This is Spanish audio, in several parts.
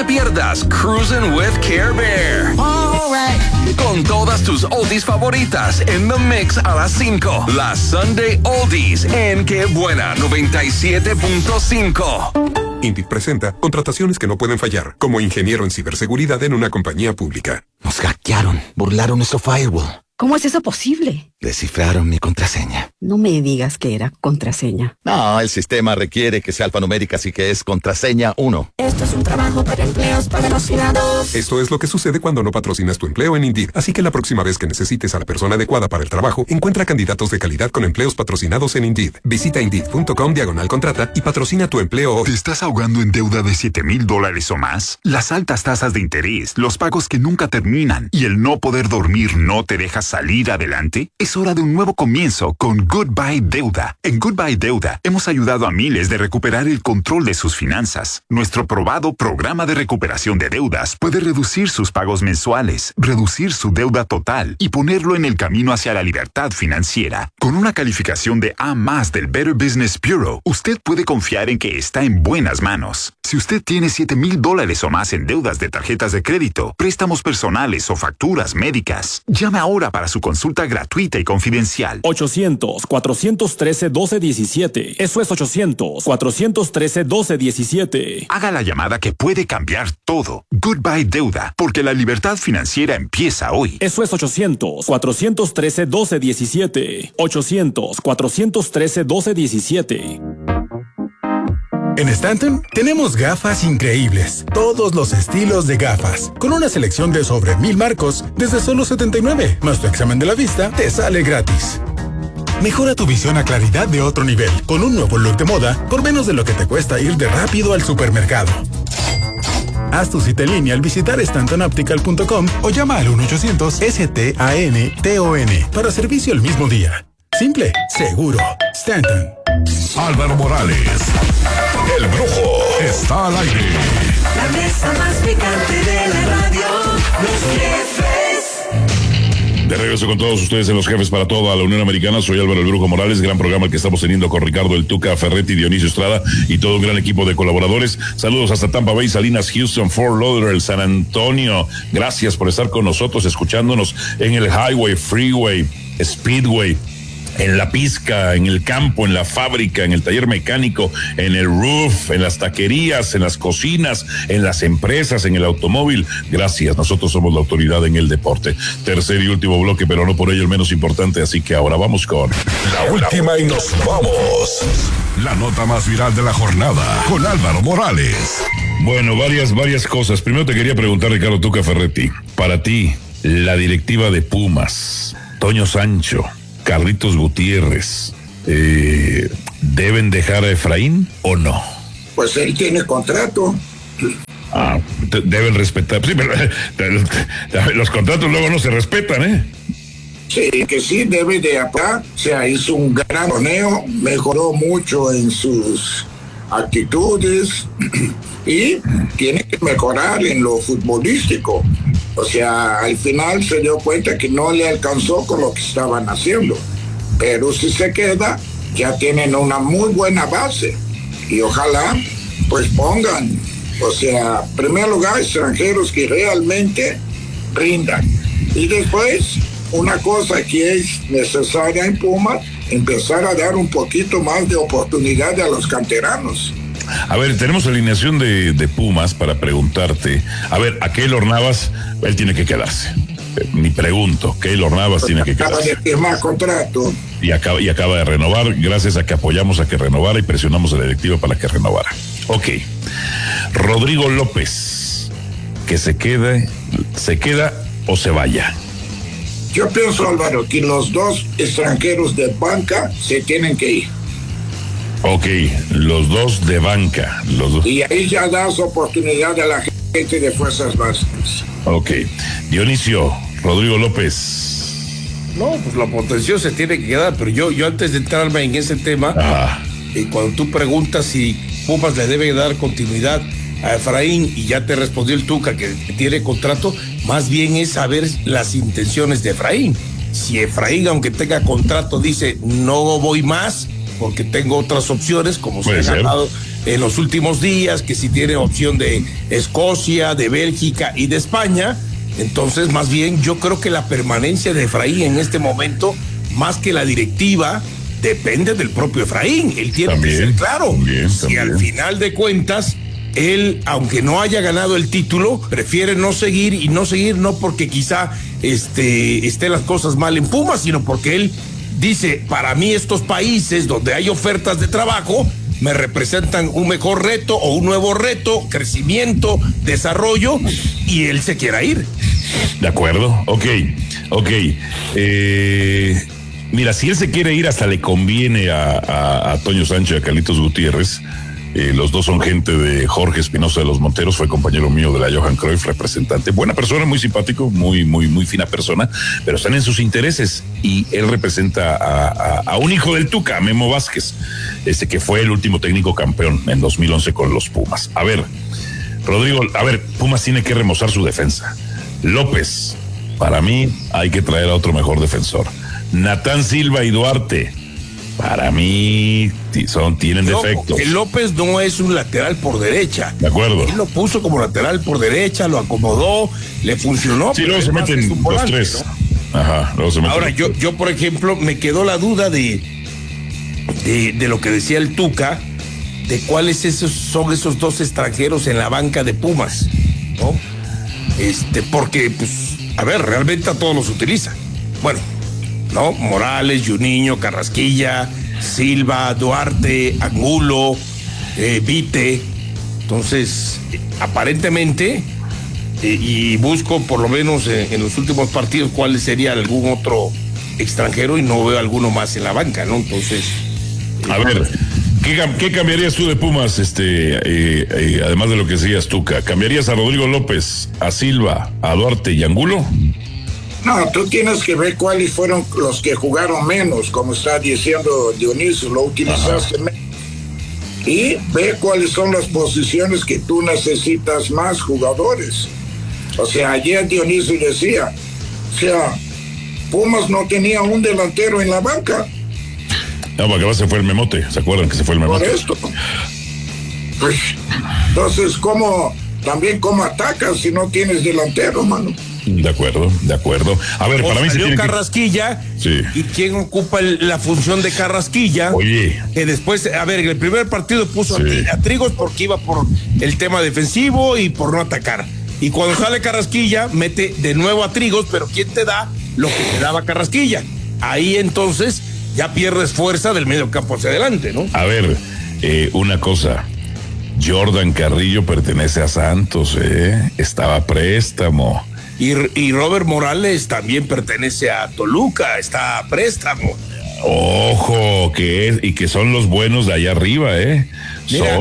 pierdas Cruising with Care Bear. Alright. Con todas tus oldies favoritas en The Mix a las 5. La Sunday Oldies en Qué Buena 97.5. Indeed presenta contrataciones que no pueden fallar, como ingeniero en ciberseguridad en una compañía pública. Nos hackearon, burlaron nuestro firewall. ¿Cómo es eso posible? Descifraron mi contraseña. No me digas que era contraseña. No, el sistema requiere que sea alfanumérica, así que es contraseña 1. Esto es un trabajo para empleos patrocinados. Esto es lo que sucede cuando no patrocinas tu empleo en Indeed. Así que la próxima vez que necesites a la persona adecuada para el trabajo, encuentra candidatos de calidad con empleos patrocinados en Indeed. Visita Indeed.com/contrata y patrocina tu empleo hoy. ¿Te estás ahogando en deuda de $7,000 o más? Las altas tasas de interés, los pagos que nunca terminan y el no poder dormir no te deja salir adelante? Es hora de un nuevo comienzo con Goodbye Deuda. En Goodbye Deuda hemos ayudado a miles de recuperar el control de sus finanzas. Nuestro probado programa de recuperación de deudas puede reducir sus pagos mensuales, reducir su deuda total y ponerlo en el camino hacia la libertad financiera. Con una calificación de A+ del Better Business Bureau, usted puede confiar en que está en buenas manos. Si usted tiene $7,000 o más en deudas de tarjetas de crédito, préstamos personales o facturas médicas, llame ahora para su consulta gratuita y confidencial. 800-413-1217. Eso es 800-413-1217. Haga la llamada que puede cambiar todo. Goodbye Deuda, porque la libertad financiera empieza hoy. Eso es 800-413-1217. 800-413-1217. En Stanton tenemos gafas increíbles, todos los estilos de gafas, con una selección de sobre 1,000 marcos desde solo $79, más tu examen de la vista te sale gratis. Mejora tu visión a claridad de otro nivel, con un nuevo look de moda por menos de lo que te cuesta ir de rápido al supermercado. Haz tu cita en línea al visitar StantonOptical.com o llama al 1-800-STANTON para servicio el mismo día. Simple, seguro. Stanton. Álvaro Morales, el Brujo, está al aire. La mesa más picante de la radio, Los Jefes. De regreso con todos ustedes en Los Jefes para toda la Unión Americana. Soy Álvaro el Brujo Morales, gran programa que estamos teniendo con Ricardo El Tuca Ferretti, Dionisio Estrada y todo un gran equipo de colaboradores. Saludos hasta Tampa Bay, Salinas, Houston, Fort Lauderdale, San Antonio. Gracias por estar con nosotros, escuchándonos en el Highway, Freeway, Speedway, en la pizca, en el campo, en la fábrica, en el taller mecánico, en el roof, en las taquerías, en las cocinas, en las empresas, en el automóvil. Gracias, nosotros somos la autoridad en el deporte. Tercer y último bloque, pero no por ello el menos importante, así que ahora vamos con la última y nos vamos. La nota más viral de la jornada, con Álvaro Morales. Bueno, varias cosas. Primero te quería preguntar, Ricardo Tuca Ferretti, para ti, la directiva de Pumas, Toño Sancho, Carlitos Gutiérrez, ¿deben dejar a Efraín o no? Pues él tiene contrato. Deben respetar. Sí, pero los contratos luego no se respetan, ¿eh? Sí, que sí, debe de acá. O sea, hizo un gran torneo, mejoró mucho en sus actitudes y tiene que mejorar en lo futbolístico. O sea, al final se dio cuenta que no le alcanzó con lo que estaban haciendo. Pero si se queda, ya tienen una muy buena base. Y ojalá, pues pongan, o sea, en primer lugar, extranjeros que realmente rindan. Y después, una cosa que es necesaria en Pumas, empezar a dar un poquito más de oportunidad a los canteranos. A ver, tenemos alineación de Pumas para preguntarte. A ver, a Keylor Navas, él tiene que quedarse. Mi pregunto, Keylor Navas tiene que quedarse. Acaba de firmar contrato. Y acaba de renovar, gracias a que apoyamos a que renovara y presionamos a la directiva para que renovara. Ok. Rodrigo López, que se queda o se vaya. Yo pienso, Álvaro, que los dos extranjeros de banca se tienen que ir. Ok, los dos de banca. Y ahí ya das oportunidad a la gente de fuerzas básicas. Ok. Dionisio, Rodrigo López. No, pues la potencia se tiene que quedar, pero yo antes de entrarme en ese tema, cuando tú preguntas si Pumas le debe dar continuidad a Efraín y ya te respondió el Tuca que tiene contrato, más bien es saber las intenciones de Efraín. Si Efraín, aunque tenga contrato, dice no voy más porque tengo otras opciones, como se ha ganado en los últimos días, que si tiene opción de Escocia, de Bélgica y de España. Entonces, más bien, yo creo que la permanencia de Efraín en este momento, más que la directiva, depende del propio Efraín. Él tiene que ser claro. Si al final de cuentas, él, aunque no haya ganado el título, prefiere no seguir, y no seguir no porque quizá estén las cosas mal en Pumas, sino porque él dice, para mí estos países donde hay ofertas de trabajo me representan un mejor reto o un nuevo reto, crecimiento, desarrollo, y él se quiera ir. De acuerdo, ok. Mira, si él se quiere ir, hasta le conviene a Toño Sánchez y a Carlitos Gutiérrez. Los dos son gente de Jorge Espinosa de los Monteros, fue compañero mío de la Johan Cruyff, representante, buena persona, muy simpático, muy fina persona, pero están en sus intereses, y él representa a un hijo del Tuca, a Memo Vázquez, que fue el último técnico campeón en 2011 con los Pumas. A ver, Rodrigo, Pumas tiene que remozar su defensa. López, para mí hay que traer a otro mejor defensor. Natán Silva y Duarte, para mí tienen defectos. El López no es un lateral por derecha. De acuerdo. Él lo puso como lateral por derecha, lo acomodó, le funcionó. Sí, luego se meten los tres. ¿No? Ajá, luego se meten. Ahora, yo, por ejemplo, me quedó la duda de lo que decía el Tuca, de cuáles son esos dos extranjeros en la banca de Pumas, ¿no? Porque, pues, realmente a todos los utiliza. Bueno, ¿no? Morales, Juninho, Carrasquilla, Silva, Duarte, Angulo, Vite. Entonces, aparentemente, y busco por lo menos en los últimos partidos cuál sería algún otro extranjero, y no veo alguno más en la banca, ¿no? Entonces, a ver, ¿qué cambiarías tú de Pumas, además de lo que decías, Tuca? ¿Cambiarías a Rodrigo López, a Silva, a Duarte y Angulo? No, tú tienes que ver cuáles fueron los que jugaron menos, como está diciendo Dionisio, lo utilizaste menos. Y ve cuáles son las posiciones que tú necesitas más jugadores. O sea, ayer Dionisio decía, Pumas no tenía un delantero en la banca. No, porque se fue el Memote, ¿se acuerdan que se fue el Memote? Por esto. Pues, entonces, ¿cómo atacas si no tienes delantero, mano? De acuerdo. A ver, para mí se tiene Carrasquilla. Sí. ¿Y quién ocupa la función de Carrasquilla? Oye. Que después, en el primer partido puso a Trigos porque iba por el tema defensivo y por no atacar. Y cuando sale Carrasquilla, mete de nuevo a Trigos, pero ¿quién te da lo que te daba Carrasquilla? Ahí entonces ya pierdes fuerza del medio campo hacia adelante, ¿no? A ver, una cosa. Jordan Carrillo pertenece a Santos, estaba a préstamo. Y Robert Morales también pertenece a Toluca, está a préstamo. Ojo, que son los buenos de allá arriba, Mira,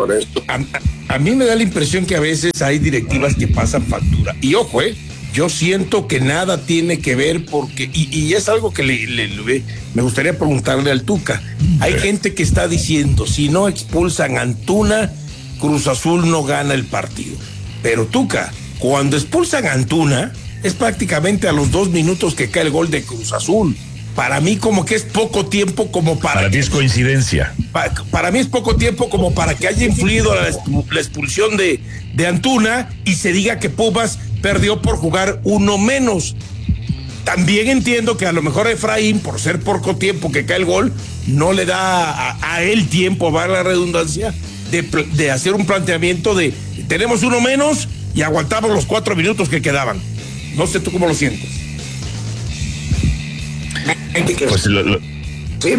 a mí me da la impresión que a veces hay directivas que pasan factura. Y ojo, yo siento que nada tiene que ver porque, y es algo que me gustaría preguntarle al Tuca. Hay gente que está diciendo, si no expulsan a Antuna, Cruz Azul no gana el partido. Pero Tuca, cuando expulsan a Antuna, es prácticamente a los 2 minutos que cae el gol de Cruz Azul. Para mí como que es poco tiempo como para ti es coincidencia. Para mí es poco tiempo como para que haya influido la expulsión de Antuna y se diga que Pumas perdió por jugar uno menos. También entiendo que a lo mejor Efraín, por ser poco tiempo que cae el gol, no le da a él tiempo, va la redundancia, de hacer un planteamiento de tenemos uno menos y aguantamos los 4 minutos que quedaban. No sé tú cómo lo sientes. Pues sí.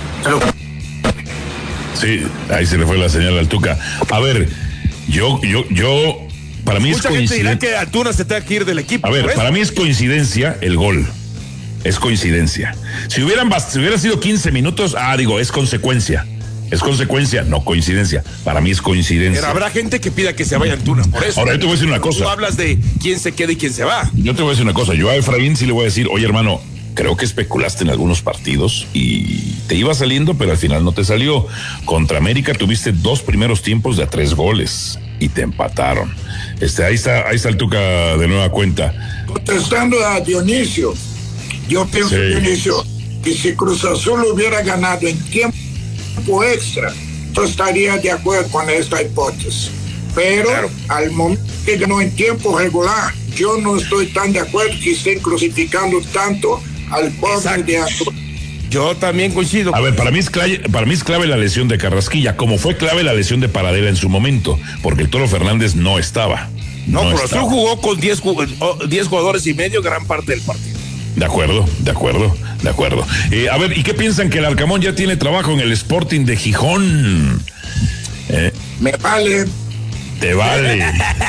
Sí, ahí se le fue la señal al Tuca. A ver, yo para mí mucha gente dirá que Antuna se tenga que ir del equipo. A ver, para mí es coincidencia el gol. Es coincidencia. Si hubiera sido 15 minutos, es consecuencia. Es consecuencia, no coincidencia. Para mí es coincidencia. Pero habrá gente que pida que se vaya Antuna por eso. Ahora yo te voy a decir una cosa. Tú hablas de quién se queda y quién se va. Yo te voy a decir una cosa. Yo a Efraín sí le voy a decir, oye, hermano, creo que especulaste en algunos partidos y te iba saliendo, pero al final no te salió. Contra América tuviste 2 primeros tiempos de 3 goles y te empataron. Ahí está el Tuca de nueva cuenta. Contestando a Dionisio, yo pienso, Dionisio, que si Cruz Azul hubiera ganado en tiempo extra, yo estaría de acuerdo con esta hipótesis. Pero al momento que ganó en tiempo regular, yo no estoy tan de acuerdo que estén crucificando tanto al pobre de Arturo. Yo también coincido. A ver, para mí es clave la lesión de Carrasquilla, como fue clave la lesión de Paradela en su momento, porque el Toro Fernández no estaba. No, pero Azul jugó con 10 jugadores y medio gran parte del partido. De acuerdo. A ver, ¿y qué piensan que el Arcamón ya tiene trabajo en el Sporting de Gijón? Me vale. Te vale.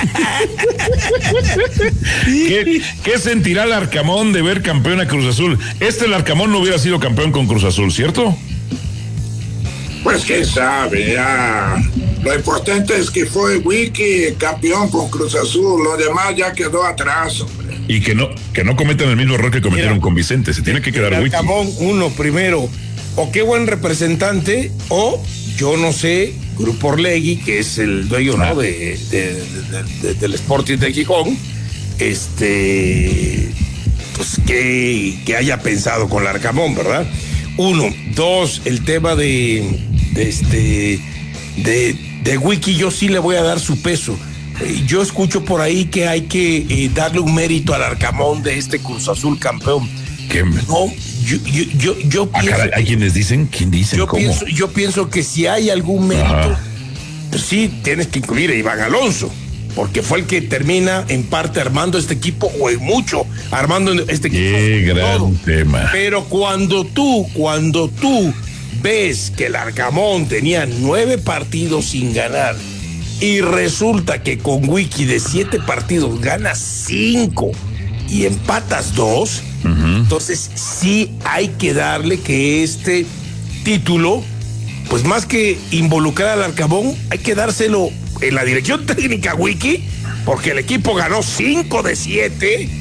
¿Qué sentirá el Arcamón de ver campeón a Cruz Azul? El Arcamón no hubiera sido campeón con Cruz Azul, ¿cierto? Pues quién sabe, ya. Lo importante es que fue Wiki campeón con Cruz Azul, lo demás ya quedó atrás, hombre. Y que no cometan el mismo error que cometieron con Vicente, se tiene que quedar Wiki. Arcamón, uno primero, o qué buen representante, o yo no sé, Grupo Orlegui, que es el dueño, ¿no? del Sporting de Gijón, pues que haya pensado con el Arcamón, ¿verdad? Uno, dos, el tema de Wiki, yo sí le voy a dar su peso. Yo escucho por ahí que hay que darle un mérito al Arcamón de este Cruz Azul campeón. ¿Qué? No, yo pienso. Caray, ¿hay quienes dicen? ¿Quién dice? Yo pienso que si hay algún mérito, pues sí, tienes que incluir a Iván Alonso, porque fue el que termina en parte armando este equipo, o en mucho armando este equipo. Qué gran todo. tema. Pero cuando tú ves que el Arcamón tenía 9 partidos sin ganar, y resulta que con Wiki de 7 partidos ganas 5 y empatas 2, entonces sí hay que darle que este título, pues más que involucrar al Arcamón, hay que dárselo en la dirección técnica Wiki, porque el equipo ganó 5 de 7,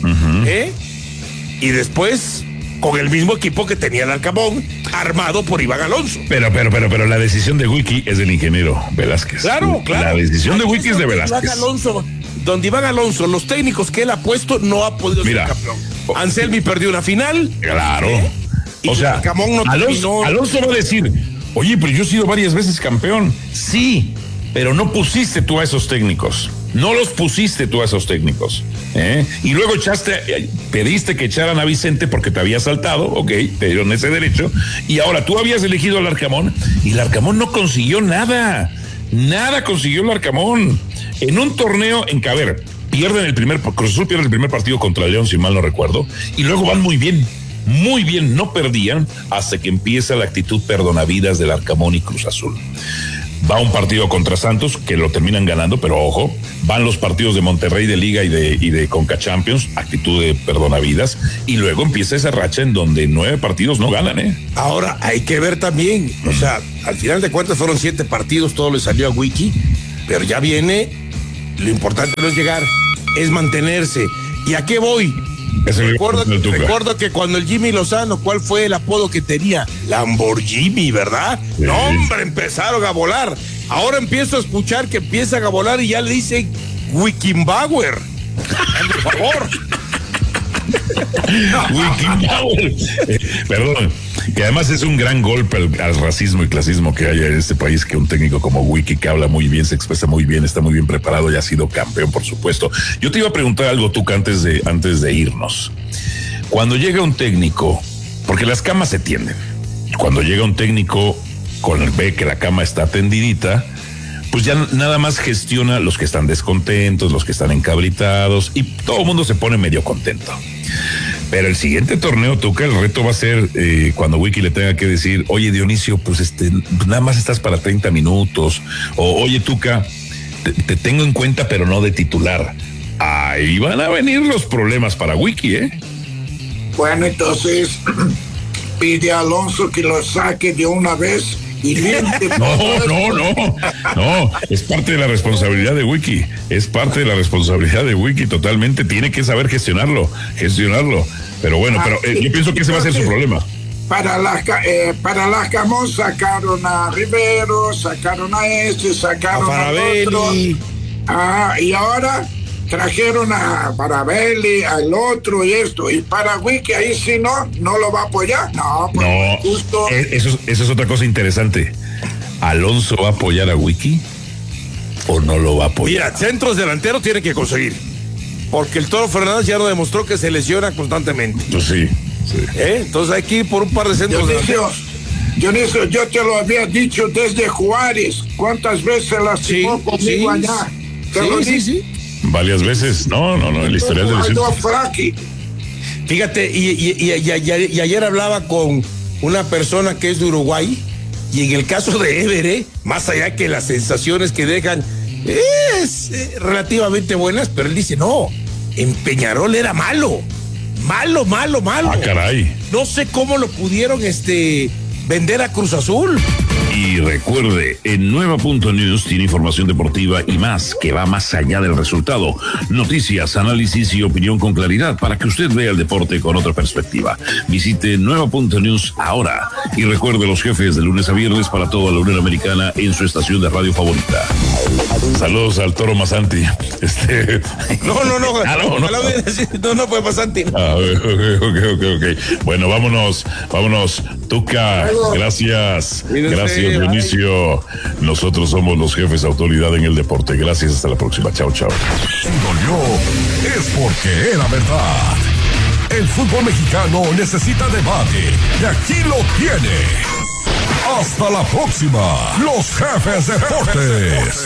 y después con el mismo equipo que tenía el Arcamón, armado por Iván Alonso. Pero la decisión de Wiki es del ingeniero Velázquez. Claro. La decisión de Wiki es de Velázquez. Donde Iván Alonso, los técnicos que él ha puesto, no ha podido ser campeón. Anselmi perdió una final. Claro. O sea, Arcamón no Alonso va a decir, oye, pero yo he sido varias veces campeón. Sí, pero no pusiste tú a esos técnicos. No los pusiste tú a esos técnicos. Y luego pediste que echaran a Vicente porque te había saltado, ok, te dieron ese derecho, y ahora tú habías elegido al Arcamón, y el Arcamón no consiguió nada. Nada consiguió el Arcamón. En un torneo en que, a ver, Cruz Azul pierde el primer partido contra León, si mal no recuerdo, y luego van muy bien, no perdían hasta que empieza la actitud perdonavidas del Arcamón y Cruz Azul. Va un partido contra Santos, que lo terminan ganando, pero ojo, van los partidos de Monterrey de Liga y de Conca Champions, actitud de perdonavidas, y luego empieza esa racha en donde 9 partidos no ganan, Ahora, hay que ver también, o sea, al final de cuentas fueron 7 partidos, todo le salió a Wiki, pero ya viene, lo importante no es llegar, es mantenerse. ¿Y a qué voy? Recuerdo que cuando el Jimmy Lozano, ¿cuál fue el apodo que tenía? Lamborghini, ¿verdad? Sí. No, hombre, empezaron a volar. Ahora empiezo a escuchar que empiezan a volar y ya le dicen Wickenbauer. Por favor. Wickenbauer. Perdón, que además es un gran golpe al racismo y clasismo que hay en este país, que un técnico como Wiki, que habla muy bien, se expresa muy bien, está muy bien preparado y ha sido campeón, por supuesto. Yo te iba a preguntar algo, Tuca, antes de irnos. Cuando llega un técnico, porque las camas se tienden, cuando llega un técnico ve que la cama está tendidita, pues ya nada más gestiona los que están descontentos, los que están encabritados, y todo el mundo se pone medio contento. Pero el siguiente torneo, Tuca, el reto va a ser cuando Wiki le tenga que decir, oye, Dionisio, pues nada más estás para 30 minutos, o oye, Tuca, te tengo en cuenta, pero no de titular. Ahí van a venir los problemas para Wiki, Bueno, entonces pide a Alonso que lo saque de una vez y limpie. No, es parte de la responsabilidad de Wiki, totalmente, tiene que saber gestionarlo, pero bueno, yo pienso que ese va a ser su problema. Para las Camón sacaron a Rivero, sacaron a sacaron a otro, y ahora trajeron a Faravelli, al otro y esto, y para Wiki ahí sí no lo va a apoyar. No, justo. Eso es otra cosa interesante. ¿Alonso va a apoyar a Wiki o no lo va a apoyar? Mira, centros delanteros tiene que conseguir. Porque el Toro Fernández ya lo demostró que se lesiona constantemente. Pues sí. Entonces hay que ir por un par de centros delanteros. Dionisio, yo te lo había dicho desde Juárez. ¿Cuántas veces lastimó conmigo allá? Sí. Varias veces. No, el historial de lesiones. Fíjate, y ayer hablaba con una persona que es de Uruguay, y en el caso de Everett, más allá que las sensaciones que dejan es relativamente buenas, pero él dice, no, en Peñarol era malo. Ah, caray. No sé cómo lo pudieron vender a Cruz Azul. Y recuerde, en Nueva.News tiene información deportiva y más que va más allá del resultado. Noticias, análisis y opinión con claridad para que usted vea el deporte con otra perspectiva. Visite Nueva.News ahora y recuerde los jefes de lunes a viernes para toda la Unión Americana en su estación de radio favorita. Saludos al Toro Masanti. No puede pasar. Ok. Bueno, vámonos. Tuca, gracias. Gracias, Dionisio. Nosotros somos los jefes de autoridad en el deporte. Gracias, hasta la próxima. Chao. Si dolió, es porque era verdad. El fútbol mexicano necesita debate y aquí lo tiene. Hasta la próxima, los jefes de deportes.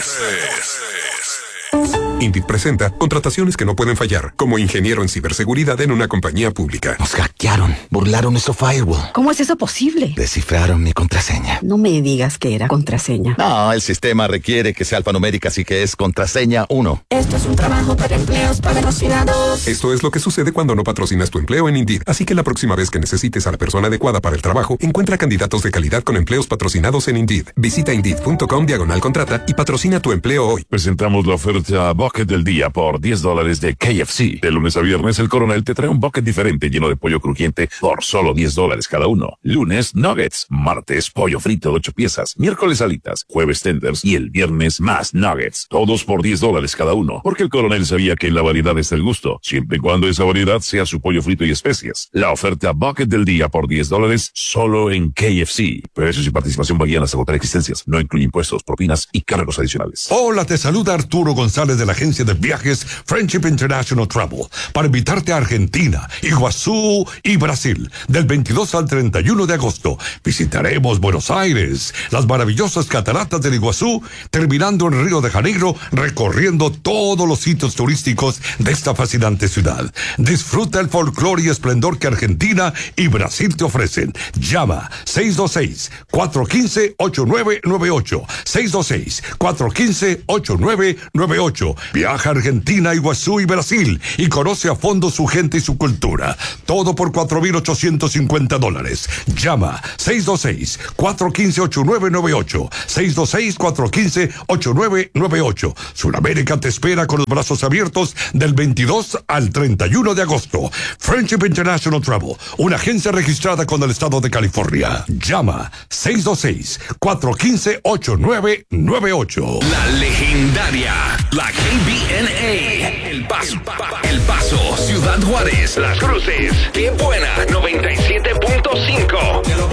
Indeed presenta contrataciones que no pueden fallar, como ingeniero en ciberseguridad en una compañía pública. Nos hackearon, burlaron nuestro firewall. ¿Cómo es eso posible? Descifraron mi contraseña. No me digas que era contraseña. No, el sistema requiere que sea alfanumérica, así que es contraseña 1. Esto es un trabajo para empleos patrocinados. Esto es lo que sucede cuando no patrocinas tu empleo en Indeed. Así que la próxima vez que necesites a la persona adecuada para el trabajo, encuentra candidatos de calidad con empleos patrocinados en Indeed. Visita Indeed.com/contrata y patrocina tu empleo hoy. Presentamos la oferta Bucket del día por $10 de KFC. De lunes a viernes, el Coronel te trae un bucket diferente lleno de pollo crujiente por solo $10 cada uno. Lunes, nuggets. Martes, pollo frito de 8 piezas. Miércoles, alitas. Jueves, tenders. Y el viernes, más nuggets. Todos por $10 cada uno. Porque el Coronel sabía que en la variedad está el gusto, siempre y cuando esa variedad sea su pollo frito y especias. La oferta bucket del día por $10 solo en KFC. Precios y participación varían hasta agotar existencias. No incluye impuestos, propinas y cargos adicionales. Hola, te saluda Arturo González de la agencia de viajes Friendship International Travel para invitarte a Argentina, Iguazú y Brasil del 22 al 31 de agosto. Visitaremos Buenos Aires, las maravillosas cataratas del Iguazú, terminando en Río de Janeiro, recorriendo todos los sitios turísticos de esta fascinante ciudad. Disfruta el folclore y esplendor que Argentina y Brasil te ofrecen. Llama 626-415-8998. 626-415-8998. Viaja a Argentina, Iguazú y Brasil y conoce a fondo su gente y su cultura. Todo por $4,850. Llama 626-415-8998. 626-415-8998. Sudamérica te espera con los brazos abiertos del 22 al 31 de agosto. Friendship International Travel, una agencia registrada con el estado de California. Llama 626-415-8998. La legendaria, la KBNA, El Paso, Ciudad Juárez, Las Cruces, Qué Buena, 97.5.